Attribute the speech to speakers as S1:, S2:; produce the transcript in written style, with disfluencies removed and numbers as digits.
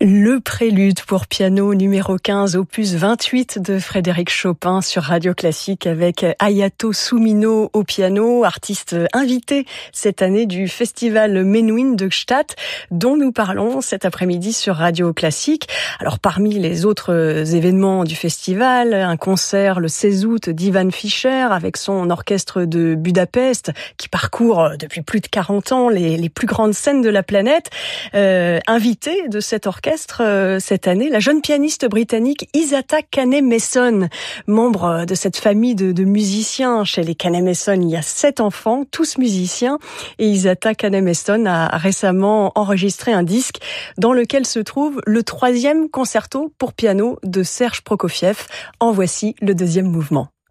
S1: Le prélude pour piano numéro 15, opus 28 de Frédéric Chopin sur Radio Classique avec Hayato Sumino au piano, artiste invité cette année du festival Menuhin de Gstaad, dont nous parlons cet après-midi sur Radio Classique. Alors parmi les autres événements du festival, un concert le 16 août d'Ivan Fischer avec son orchestre de Budapest qui parcourt depuis plus de 40 ans les plus grandes scènes de la planète. Invité de cet orchestre cette année, la jeune pianiste britannique Isata Kane-Mason, membre de cette famille de musiciens. Chez les Kane-Mason, il y a 7 enfants, tous musiciens, et Isata Kane-Mason a récemment enregistré un disque dans lequel se trouve le 3e concerto pour piano de Serge Prokofiev. En voici le 2e mouvement.